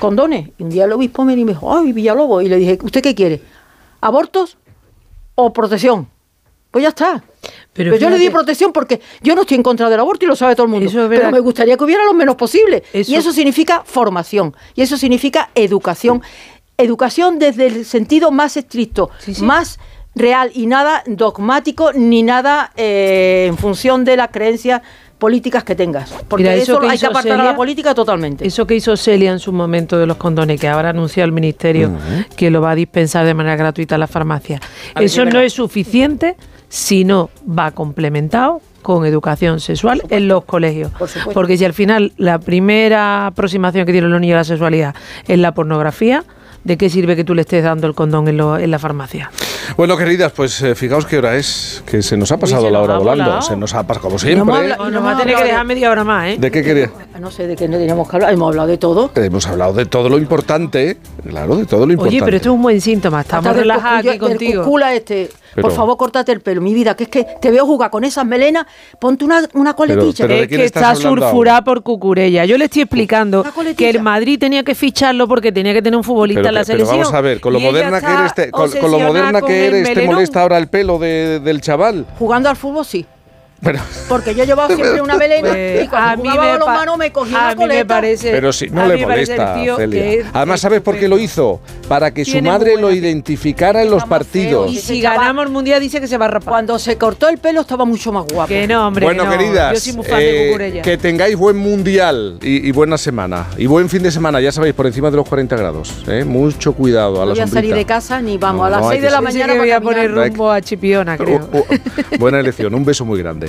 condones. Y un día el obispo me dijo, ¡ay, Villalobos! Y le dije, ¿usted qué quiere? ¿Abortos o protección? Pues ya está. Pero yo le di protección porque yo no estoy en contra del aborto y lo sabe todo el mundo. Pero me gustaría que hubiera lo menos posible. Y eso significa formación. Y eso significa educación. Educación desde el sentido más estricto, más real y nada dogmático ni nada en función de las creencias políticas que tengas. Porque mira, eso hay que apartar a la política totalmente. Eso que hizo Celia en su momento de los condones, que ahora ha anunciado el Ministerio que lo va a dispensar de manera gratuita a las farmacias. Eso no es suficiente si no va complementado con educación sexual en los colegios. Porque si al final la primera aproximación que tienen los niños a la sexualidad es la pornografía, ¿de qué sirve que tú le estés dando el condón en la farmacia? Bueno, queridas, pues fijaos qué hora es, que se nos ha pasado la hora volando. Se nos ha pasado como siempre. Nos va a tener que dejar media hora más, ¿eh? ¿De qué quería? No sé de qué no teníamos que hablar. Hemos hablado de todo. Hemos hablado de todo lo importante, claro, de todo lo importante. Oye, pero esto es un buen síntoma. Estamos relajados aquí contigo. Por favor, córtate el pelo, mi vida, que es que te veo jugar con esas melenas. Ponte una coletilla. Pero es que está sulfurada por Cucurella. Yo le estoy explicando que el Madrid tenía que ficharlo porque tenía que tener un futbolista en la selección. Vamos a ver, con lo moderna que eres, con lo moderna que eres, ¿te molesta ahora el pelo del chaval? Jugando al fútbol, sí. Porque yo he llevado siempre una melena y cuando jugaba a los manos me cogía una coleta. Pero si no le molesta, Celia. Además, ¿sabes por qué lo hizo? Para que su madre lo identificara en los partidos. Y si ganamos el Mundial dice que se va a rapar. Cuando se cortó el pelo estaba mucho más guapo. Que no, hombre. Bueno, queridas, yo soy muy fan de Cucurella. Que tengáis buen Mundial y buena semana. Y buen fin de semana, ya sabéis, por encima de los 40 grados. Mucho cuidado a la sombrita. No voy a salir de casa ni vamos. A las 6 de la mañana voy a poner rumbo a Chipiona, creo. Buena elección, un beso muy grande.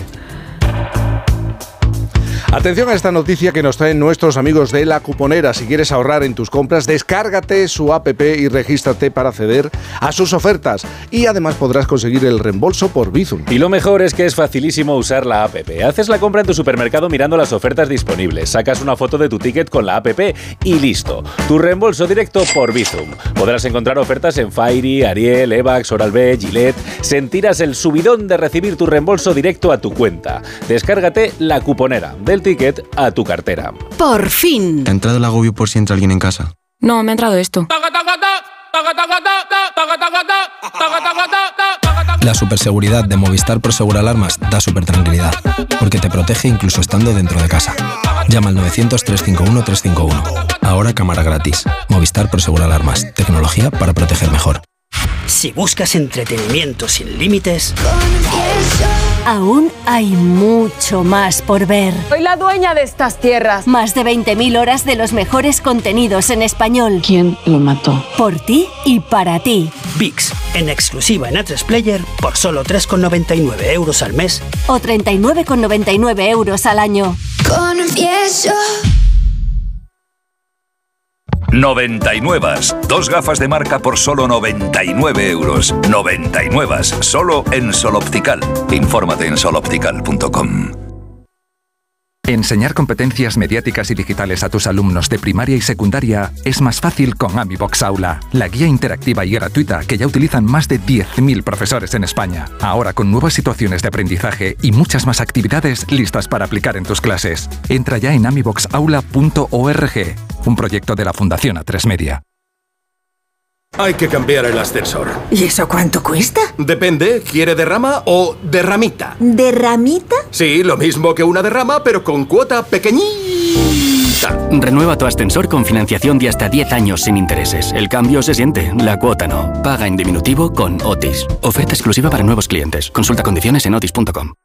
Atención a esta noticia que nos traen nuestros amigos de La Cuponera. Si quieres ahorrar en tus compras, descárgate su app y regístrate para acceder a sus ofertas. Y además podrás conseguir el reembolso por Bizum. Y lo mejor es que es facilísimo usar la app. Haces la compra en tu supermercado mirando las ofertas disponibles, sacas una foto de tu ticket con la app y listo. Tu reembolso directo por Bizum. Podrás encontrar ofertas en Fairy, Ariel, Evax, Oral-B, Gillette. Sentirás el subidón de recibir tu reembolso directo a tu cuenta. Descárgate La Cuponera, del ticket a tu cartera. ¡Por fin! ¿Te ha entrado el agobio por si entra alguien en casa? No, me ha entrado esto. La superseguridad de Movistar Prosegur Alarmas da súper tranquilidad, porque te protege incluso estando dentro de casa. Llama al 900-351-351. Ahora cámara gratis. Movistar Prosegur Alarmas. Tecnología para proteger mejor. Si buscas entretenimiento sin límites... Aún hay mucho más por ver. Soy la dueña de estas tierras. Más de 20.000 horas de los mejores contenidos en español. ¿Quién lo mató? Por ti y para ti. VIX, en exclusiva en A3 Player, por solo 3,99 € al mes. O 39,99 € al año. Confieso. 99. Dos gafas de marca por solo 99 €. 99. Solo en Sol Optical. Infórmate en soloptical.com. Enseñar competencias mediáticas y digitales a tus alumnos de primaria y secundaria es más fácil con AmiBox Aula, la guía interactiva y gratuita que ya utilizan más de 10.000 profesores en España. Ahora con nuevas situaciones de aprendizaje y muchas más actividades listas para aplicar en tus clases. Entra ya en amiboxaula.org, un proyecto de la Fundación A3 Media. Hay que cambiar el ascensor. ¿Y eso cuánto cuesta? Depende, ¿quiere derrama o derramita? ¿Derramita? Sí, lo mismo que una derrama, pero con cuota pequeñita. Renueva tu ascensor con financiación de hasta 10 años sin intereses. El cambio se siente, la cuota no. Paga en diminutivo con Otis. Oferta exclusiva para nuevos clientes. Consulta condiciones en otis.com.